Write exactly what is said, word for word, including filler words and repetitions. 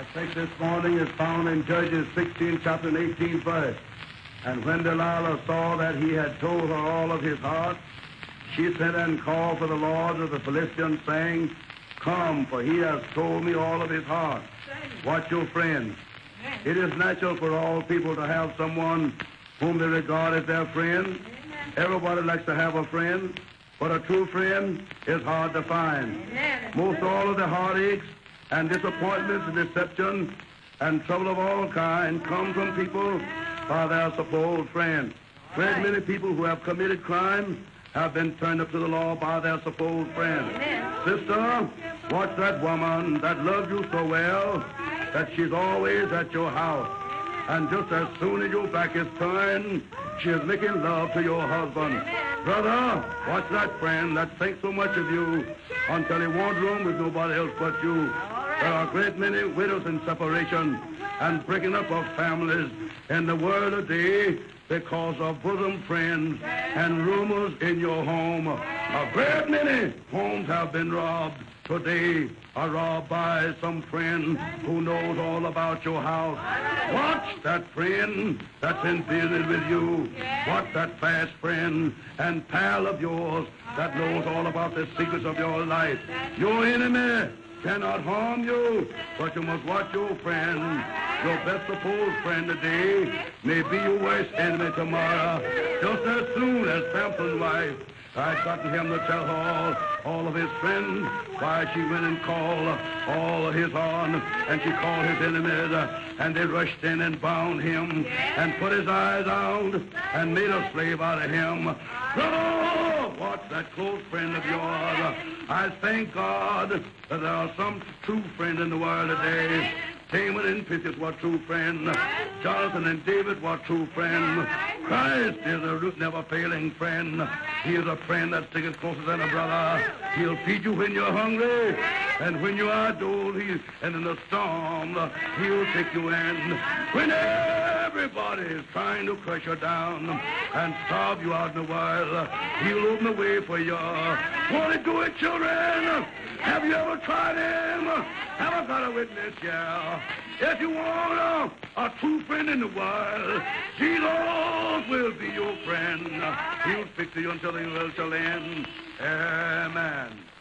text this morning is found in Judges sixteenth chapter and eighteenth verse. And when Delilah saw that he had told her all of his heart, she sent and called for the lord of the Philistines, saying, Come, for he has told me all of his heart. Watch your friends. It is natural for all people to have someone whom they regard as their friend. Everybody likes to have a friend, but a true friend is hard to find. Most all of the heartaches and disappointments and deception and trouble of all kinds come from people by their supposed friends. Great many people who have committed crime have been turned up to the law by their supposed friends. Sister, watch that woman that loves you so well that she's always at your house. And just as soon as your back is turned, she is making love to your husband. Brother, watch that friend that thinks so much of you until he wants room with nobody else but you. There are a great many widows in separation and breaking up of families in the world today because of bosom friends and rumors in your home. A great many homes have been robbed today, are robbed by some friend who knows all about your house. Watch that friend that's in business with you. Watch that fast friend and pal of yours that knows all about the secrets of your life. Your enemy cannot harm you, but you must watch your friend. Your best supposed friend today may be your worst enemy tomorrow. Just as soon as Samson's wife I'd gotten him to tell her all, all of his friends why she went and called all of his on, and she called his enemies, uh, and they rushed in and bound him and put his eyes out and made a slave out of him. Brother, watch that close friend of yours. I thank God that there are some true friends in the world today. Haman and Pythias were true friends. Jonathan and David were true friends. Christ is a never failing friend. He is a friend that sticks closer than a brother. He'll feed you when you're hungry, and when you are dull, he, and in the storm, he'll take you in. When everybody is trying to crush you down and starve you out in the world, he'll open the way for you. Want to do it, children? Have you ever tried him? Have I got a witness? Yeah. If you want a, a true friend in the world, Jesus will be your friend. He'll fix you until the world shall end. Amen.